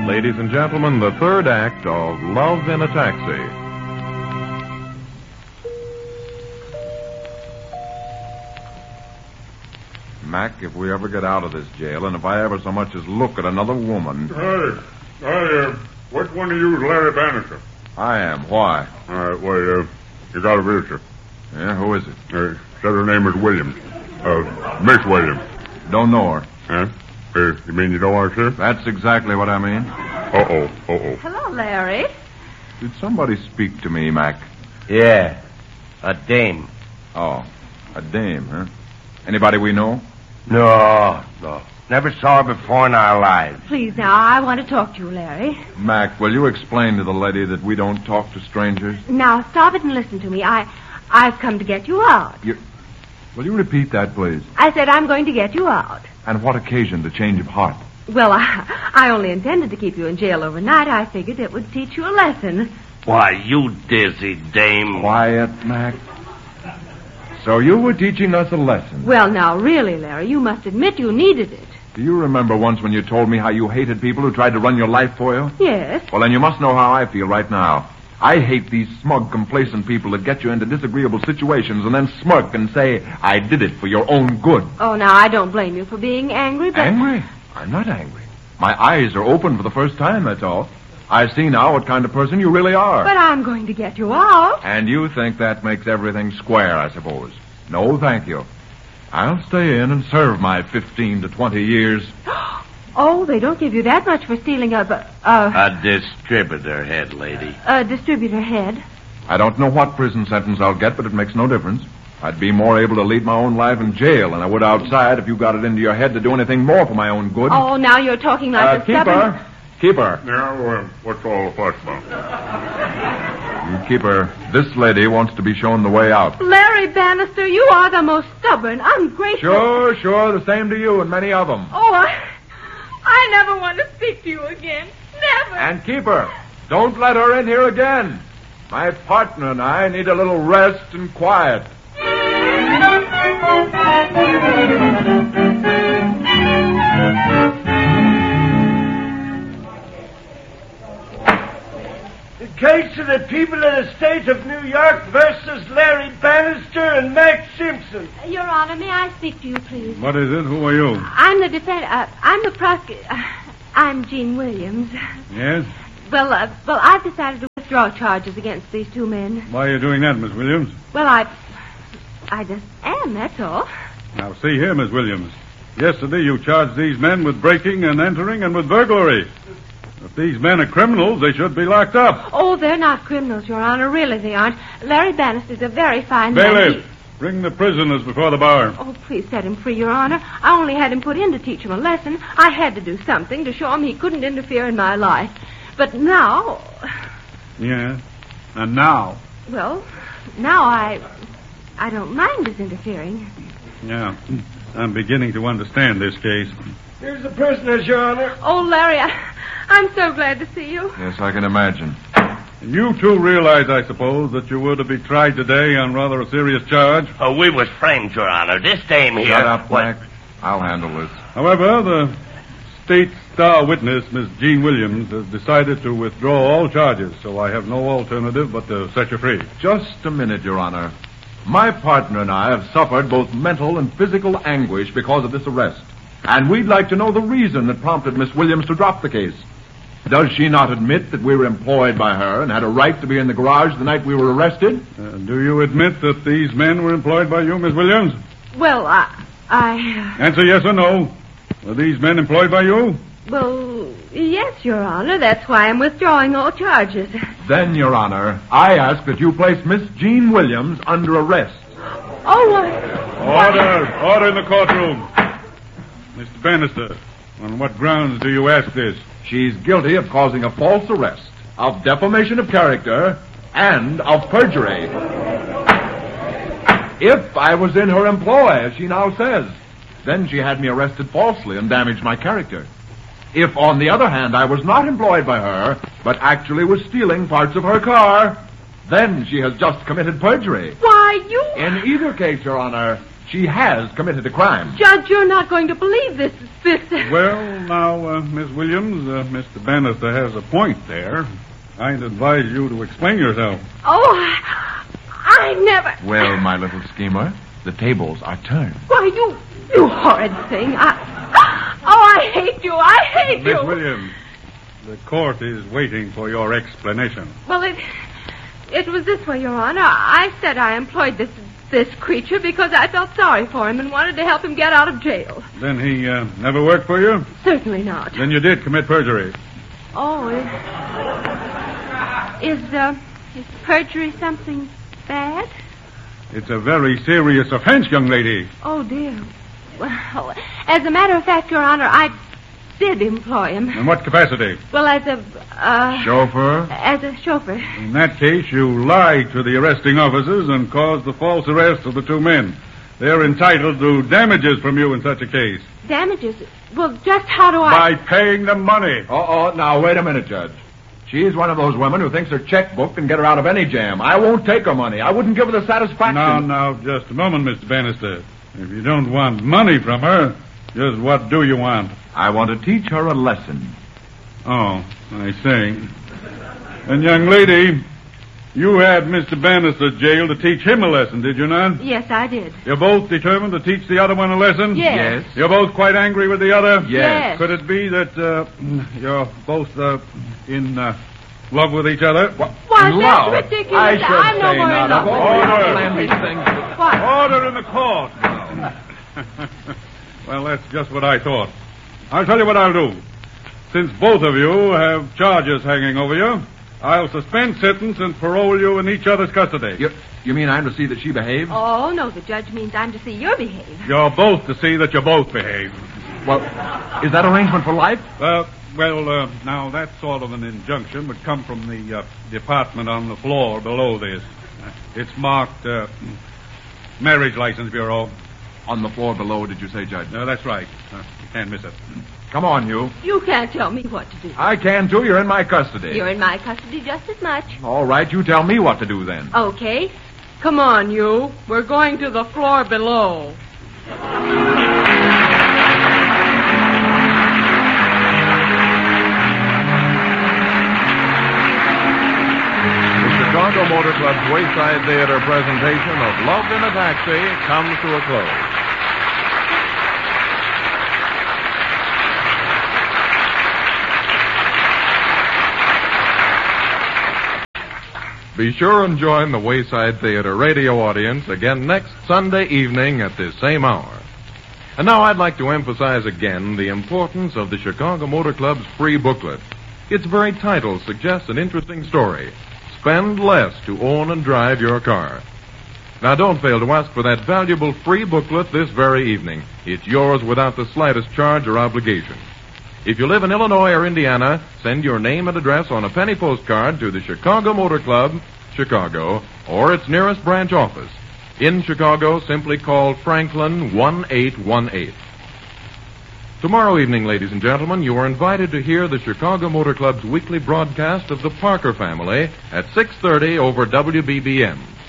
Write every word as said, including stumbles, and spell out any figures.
Ladies and gentlemen, the third act of Love in a Taxi. Mac, if we ever get out of this jail, and if I ever so much as look at another woman... Hey, hey, uh, which one of you is Larry Bannister? I am. Why? All right, well, uh, you got a visitor. Yeah, who is it? Uh, said her name is Williams. Uh, Miss Williams. Don't know her. Huh? Uh, you mean you don't want her, sir? That's exactly what I mean. Uh-oh, uh-oh. Hello, Larry. Did somebody speak to me, Mac? Yeah, a dame. Oh, a dame, huh? Anybody we know? No, no. Never saw her before in our lives. Please, now, I want to talk to you, Larry. Mac, will you explain to the lady that we don't talk to strangers? Now, stop it and listen to me. I, I've come to get you out. You... Will you repeat that, please? I said I'm going to get you out. And what occasioned the change of heart? Well, I, I only intended to keep you in jail overnight. I figured it would teach you a lesson. Why, you dizzy dame. Quiet, Mac. So you were teaching us a lesson. Well, now, really, Larry, you must admit you needed it. Do you remember once when you told me how you hated people who tried to run your life for you? Yes. Well, then you must know how I feel right now. I hate these smug, complacent people that get you into disagreeable situations and then smirk and say, I did it for your own good. Oh, now, I don't blame you for being angry, but... Angry? I'm not angry. My eyes are open for the first time, that's all. I see now what kind of person you really are. But I'm going to get you out. And you think that makes everything square, I suppose. No, thank you. I'll stay in and serve my fifteen to twenty years. Oh, they don't give you that much for stealing a... Uh, A distributor head, lady. A distributor head. I don't know what prison sentence I'll get, but it makes no difference. I'd be more able to lead my own life in jail than I would outside if you got it into your head to do anything more for my own good. Oh, now you're talking like uh, a stubborn... Keeper. Keeper. Now, uh, what's all the fuss about? You Keeper, this lady wants to be shown the way out. Larry Bannister, you are the most stubborn, ungrateful... Sure, sure, the same to you and many of them. Oh, I... I never want to speak to you again. Never. And Keeper, don't let her in here again. My partner and I need a little rest and quiet. The case of the people of the state of New York versus Larry Bannister and Max Simpson. Your Honor, may I speak to you, please? What is it? Who are you? I'm the defense... Uh, I'm the prosecutor... Uh, I'm Jean Williams. Yes? Well, uh, well, I've decided to withdraw charges against these two men. Why are you doing that, Miss Williams? Well, I... I just am, that's all. Now, see here, Miss Williams. Yesterday you charged these men with breaking and entering and with burglary. If these men are criminals, they should be locked up. Oh, they're not criminals, Your Honor. Really, they aren't. Larry Bannister's a very fine man. Bailiff, He... bring the prisoners before the bar. Oh, please set him free, Your Honor. I only had him put in to teach him a lesson. I had to do something to show him he couldn't interfere in my life. But now... Yeah, and now? Well, now I... I don't mind his interfering. Yeah, I'm beginning to understand this case. Here's the prisoners, Your Honor. Oh, Larry, I... I'm so glad to see you. Yes, I can imagine. You two realize, I suppose, that you were to be tried today on rather a serious charge. Oh, we was framed, Your Honor. This dame here... Shut up, What- Mac. I'll handle this. However, the state star witness, Miss Jean Williams, has decided to withdraw all charges, so I have no alternative but to set you free. Just a minute, Your Honor. My partner and I have suffered both mental and physical anguish because of this arrest. And we'd like to know the reason that prompted Miss Williams to drop the case. Does she not admit that we were employed by her and had a right to be in the garage the night we were arrested? Uh, do you admit that these men were employed by you, Miss Williams? Well, I... I... Answer yes or no. Were these men employed by you? Well, yes, Your Honor. That's why I'm withdrawing all charges. Then, Your Honor, I ask that you place Miss Jean Williams under arrest. Oh, uh... Order! Order in the courtroom. Mister Bannister, on what grounds do you ask this? She's guilty of causing a false arrest, of defamation of character, and of perjury. If I was in her employ, as she now says, then she had me arrested falsely and damaged my character. If, on the other hand, I was not employed by her, but actually was stealing parts of her car, then she has just committed perjury. Why, you... In either case, Your Honor, She has committed a crime. Judge, you're not going to believe this. This. Well, now, uh, Miss Williams, uh, Mister Bannister has a point there. I'd advise you to explain yourself. Oh, I, I never. Well, my little schemer, the tables are turned. Why, you, you horrid thing. I, oh, I hate you. I hate Miss you. Williams, the court is waiting for your explanation. Well, it, it was this way, Your Honor. I said I employed this this creature because I felt sorry for him and wanted to help him get out of jail. Then he uh, never worked for you? Certainly not. Then you did commit perjury. Oh, is, is, uh, is perjury something bad? It's a very serious offense, young lady. Oh, dear. Well, as a matter of fact, Your Honor, I did employ him. In what capacity? Well, as a, uh... Chauffeur? As a chauffeur. In that case, you lied to the arresting officers and caused the false arrest of the two men. They're entitled to damages from you in such a case. Damages? Well, just how do I... By paying them money. Oh, oh, now, wait a minute, Judge. She's one of those women who thinks her checkbook can get her out of any jam. I won't take her money. I wouldn't give her the satisfaction. Now, now, just a moment, Mister Bannister. If you don't want money from her, just what do you want? I want to teach her a lesson. Oh, I see. And, young lady, you had Mister Bannister jailed to teach him a lesson, did you not? Yes, I did. You're both determined to teach the other one a lesson? Yes. You're both quite angry with the other? Yes. Could it be that uh, you're both uh, in uh, love with each other? What? Why, In that's love? ridiculous. I should I'm no say more not. in love Of with all you. Order. outlandish things. What? Order in the court. Well, that's just what I thought. I'll tell you what I'll do. Since both of you have charges hanging over you, I'll suspend sentence and parole you in each other's custody. You, you mean I'm to see that she behaves? Oh, no, the judge means I'm to see your behavior. You're both to see that you both behave. Well, is that arrangement for life? Uh, well, uh, now that sort of an injunction would come from the uh, department on the floor below this. Uh, it's marked uh, Marriage License Bureau. On the floor below, did you say, Judge? No, that's right. Uh, you can't miss it. Come on, you. You can't tell me what to do. I can, too. You're in my custody. You're in my custody just as much. All right, you tell me what to do then. Okay. Come on, you. We're going to the floor below. Chicago Motor Club's Wayside Theater presentation of Love in a Taxi comes to a close. Be sure and join the Wayside Theater radio audience again next Sunday evening at this same hour. And now I'd like to emphasize again the importance of the Chicago Motor Club's free booklet. Its very title suggests an interesting story. Spend less to own and drive your car. Now, don't fail to ask for that valuable free booklet this very evening. It's yours without the slightest charge or obligation. If you live in Illinois or Indiana, send your name and address on a penny postcard to the Chicago Motor Club, Chicago, or its nearest branch office. In Chicago, simply call Franklin one eight one eight. Tomorrow evening, ladies and gentlemen, you are invited to hear the Chicago Motor Club's weekly broadcast of the Parker Family at six thirty over W B B M.